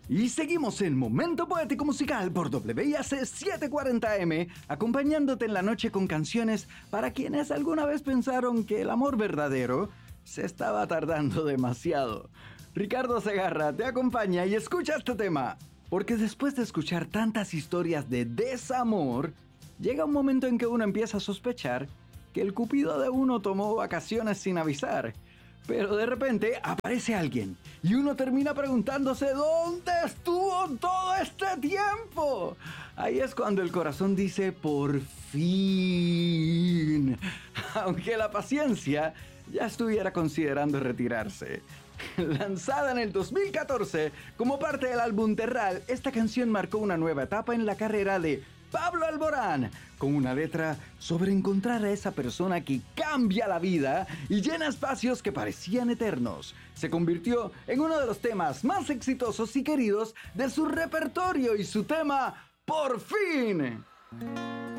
Y seguimos en Momento Poético Musical por WIAC 740M, acompañándote en la noche con canciones para quienes alguna vez pensaron que el amor verdadero se estaba tardando demasiado. Ricardo Segarra te acompaña y escucha este tema, porque después de escuchar tantas historias de desamor, llega un momento en que uno empieza a sospechar que el cupido de uno tomó vacaciones sin avisar. Pero de repente aparece alguien y uno termina preguntándose ¿dónde estuvo todo este tiempo? Ahí es cuando el corazón dice por fin, aunque la paciencia ya estuviera considerando retirarse. Lanzada en el 2014 como parte del álbum Terral, esta canción marcó una nueva etapa en la carrera de Pablo Alborán, con una letra sobre encontrar a esa persona que cambia la vida y llena espacios que parecían eternos. Se convirtió en uno de los temas más exitosos y queridos de su repertorio y su tema ¡Por fin!